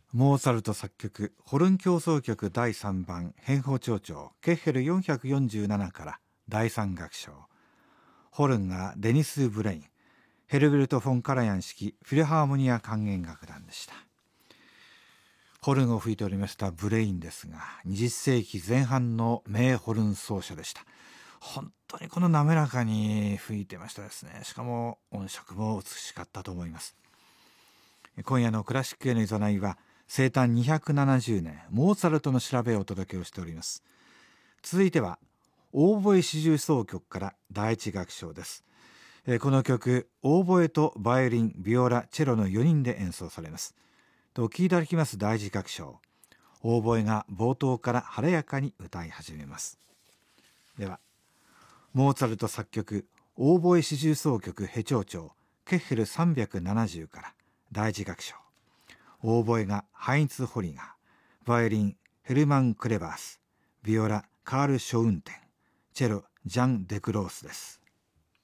モーツァルト作曲ホルン協奏曲第3番変法長調ケッヘル447から第3楽章。ホルンがデニス・ブレイン、ヘルベルト・フォン・カラヤン式フィルハーモニア管弦楽団でした。ホルンを吹いておりましたブレインですが、20世紀前半の名ホルン奏者でした。本当にこの滑らかに吹いてましたですね。しかも音色も美しかったと思います。今夜のクラシックへのいざないは生誕270年モーツァルトの調べをお届けをしております。続いてはオーボエ四重奏曲から第一楽章です。この曲オーボエとバイオリン、ビオラ、チェロの4人で演奏されます。お聴きいただきます第一楽章、オーボエが冒頭から晴れやかに歌い始めます。ではモーツァルト作曲オーボエ四重奏曲ヘ長調ケッヘル370から第一楽章、オーボエがハインツ・ホリガー、バイオリンヘルマン・クレバース、ビオラカール・ショウンテン、チェロジャン・デクロースです。